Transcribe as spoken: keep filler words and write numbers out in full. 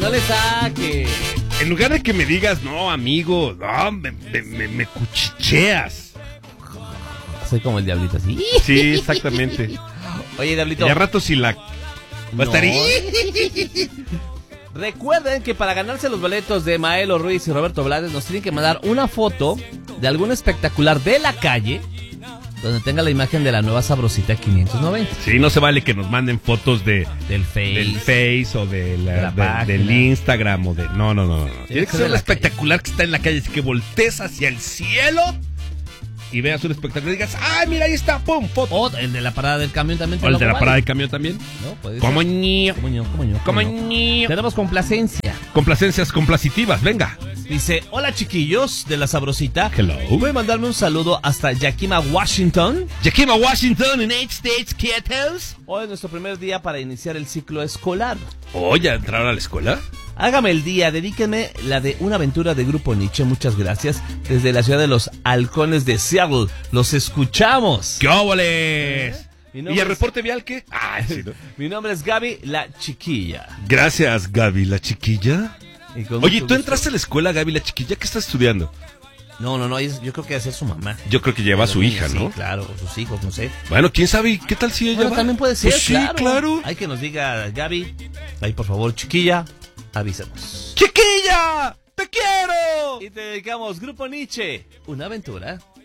no le saque. En lugar de que me digas, no, amigo, no, me, me, me, me cuchicheas. Soy como el diablito, así. Sí, exactamente. Oye, diablito. Y a rato si la... Va No. a estar ahí. Recuerden que para ganarse los boletos de Maelo Ruiz y Roberto Blades nos tienen que mandar una foto de algún espectacular de la calle donde tenga la imagen de la nueva Sabrosita quinientos noventa. Sí, no se vale que nos manden fotos de... Del Face. Del Face o de la, de la de- página. del Instagram o de... No, no, no, no. Tiene Tiene que que ser ser un de la espectacular que está en la calle, así que voltees hacia el cielo y veas un espectacular y digas, ¡ay, mira, ahí está! ¡Pum! Foto. O el de la parada del camión también. O el de la vale. parada de camión también. No, puede Como ser. ño. Como ño, como ño, Como como ño. ño. Tenemos complacencia. Complacencias complacitivas, venga. Dice, hola chiquillos de la Sabrosita. Hello. Voy a mandarme un saludo hasta Yakima, Washington. Yakima, Washington, United States, Kiddos. Hoy es nuestro primer día para iniciar el ciclo escolar. Oye, ¿entraron a la escuela? Hágame el día, dedíquenme la de una aventura de Grupo Nietzsche, muchas gracias. Desde la ciudad de los Halcones de Seattle, los escuchamos. ¡Qué óboles! Mi ¿Y nombre el es- reporte vial qué? Ah, sí, ¿no? Mi nombre es Gaby, la chiquilla. Gracias, Gaby, la chiquilla. Y con Oye, mucho ¿tú gusto- entraste a la escuela, Gaby, la chiquilla? ¿Qué estás estudiando? No, no, no, es- yo creo que debe ser su mamá. Yo creo que lleva a su Los hija, niños, ¿no? Sí, claro, o sus hijos, no sé. Bueno, quién sabe, ¿qué tal si ella Bueno, va? también puede ser, Pues sí, claro. claro. Hay que nos diga Gaby, ahí por favor, chiquilla, avísanos. ¡Chiquilla! ¡Te quiero! Y te dedicamos Grupo Nietzsche, una aventura